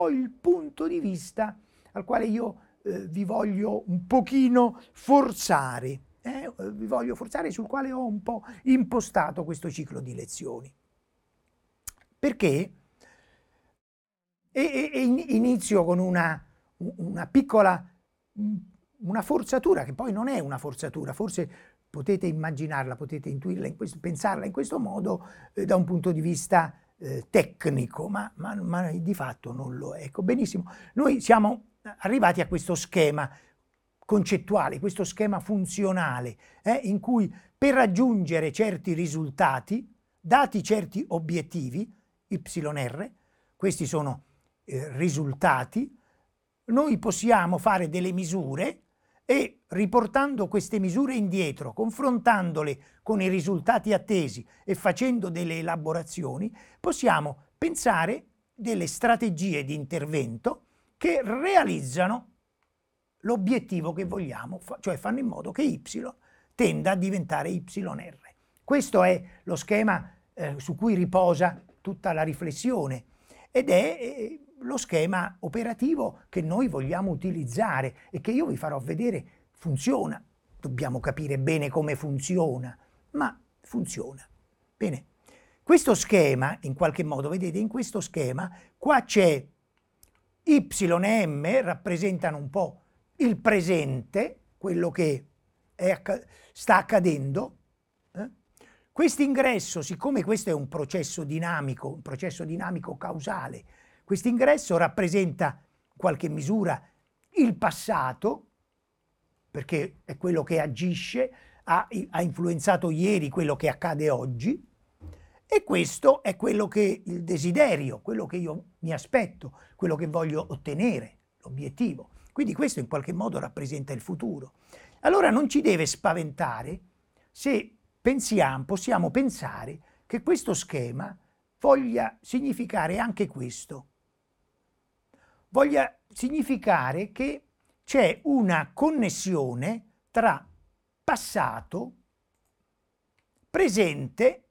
il punto di vista al quale io vi voglio un pochino forzare, vi voglio forzare, sul quale ho un po' impostato questo ciclo di lezioni. Perché? Inizio con una piccola, una forzatura, che poi non è una forzatura, forse potete immaginarla, potete intuirla, pensarla in questo modo da un punto di vista tecnico, ma di fatto non lo è. Ecco, benissimo, noi siamo arrivati a questo schema concettuale, questo schema funzionale, in cui per raggiungere certi risultati, dati certi obiettivi, YR, questi sono risultati, noi possiamo fare delle misure e riportando queste misure indietro, confrontandole con i risultati attesi e facendo delle elaborazioni, possiamo pensare delle strategie di intervento che realizzano l'obiettivo che vogliamo, cioè fanno in modo che Y tenda a diventare YR. Questo è lo schema su cui riposa tutta la riflessione ed è lo schema operativo che noi vogliamo utilizzare e che io vi farò vedere funziona. Dobbiamo capire bene come funziona, ma funziona. Bene, questo schema, in qualche modo, vedete, in questo schema qua c'è Y e M, rappresentano un po' il presente, quello che sta accadendo. Quest'ingresso, siccome questo è un processo dinamico causale, quest'ingresso rappresenta in qualche misura il passato, perché è quello che agisce, ha influenzato ieri quello che accade oggi, e questo è quello che il desiderio, quello che io mi aspetto, quello che voglio ottenere, l'obiettivo. Quindi questo in qualche modo rappresenta il futuro. Allora non ci deve spaventare se possiamo pensare che questo schema voglia significare anche questo. Voglia significare che c'è una connessione tra passato, presente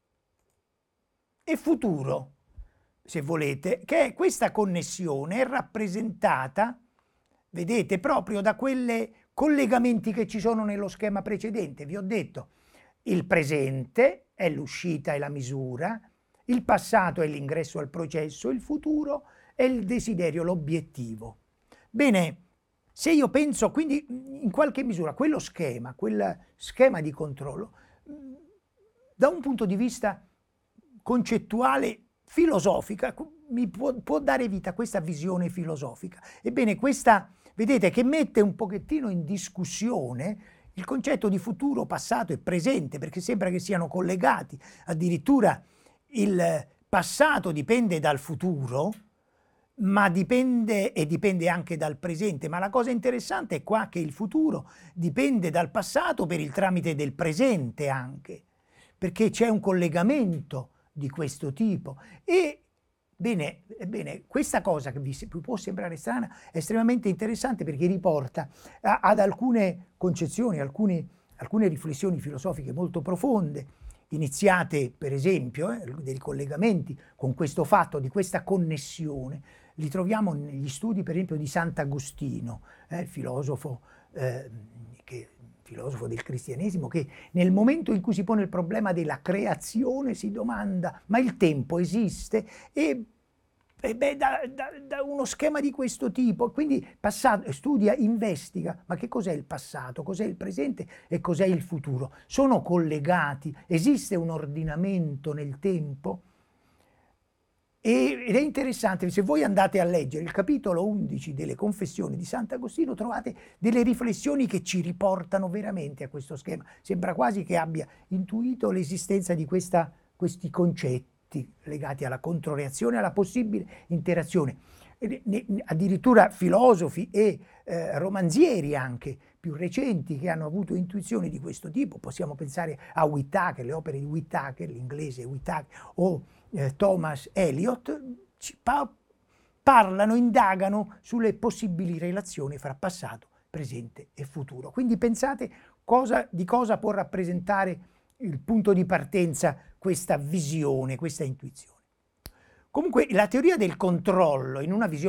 e futuro, se volete, che questa connessione è rappresentata, vedete, proprio da quei collegamenti che ci sono nello schema precedente. Vi ho detto, il presente è l'uscita e la misura, il passato è l'ingresso al processo, il futuro è il desiderio, l'obiettivo. Bene, se io penso, quindi in qualche misura, quel schema di controllo, da un punto di vista concettuale, filosofica, mi può dare vita a questa visione filosofica. Ebbene, questa, vedete, che mette un pochettino in discussione il concetto di futuro, passato e presente, perché sembra che siano collegati. Addirittura il passato dipende dal futuro, ma dipende anche dal presente. Ma la cosa interessante è qua che il futuro dipende dal passato per il tramite del presente anche, perché c'è un collegamento di questo tipo. E bene, questa cosa che vi può sembrare strana è estremamente interessante perché riporta ad alcune concezioni, alcune riflessioni filosofiche molto profonde, iniziate per esempio dei collegamenti con questo fatto di questa connessione. Li troviamo negli studi per esempio di Sant'Agostino, filosofo del cristianesimo, che nel momento in cui si pone il problema della creazione si domanda: ma il tempo esiste? E da uno schema di questo tipo, quindi studia, investiga, ma che cos'è il passato, cos'è il presente e cos'è il futuro? Sono collegati? Esiste un ordinamento nel tempo? Ed è interessante, se voi andate a leggere il capitolo 11 delle Confessioni di Sant'Agostino trovate delle riflessioni che ci riportano veramente a questo schema. Sembra quasi che abbia intuito l'esistenza di questi concetti legati alla controreazione, alla possibile interazione. Addirittura filosofi e romanzieri anche più recenti che hanno avuto intuizioni di questo tipo. Possiamo pensare a Whittaker, le opere di Whittaker, l'inglese Whittaker, o Thomas Eliot, parlano, indagano sulle possibili relazioni fra passato, presente e futuro. Quindi pensate di cosa può rappresentare il punto di partenza questa visione, questa intuizione. Comunque la teoria del controllo in una visione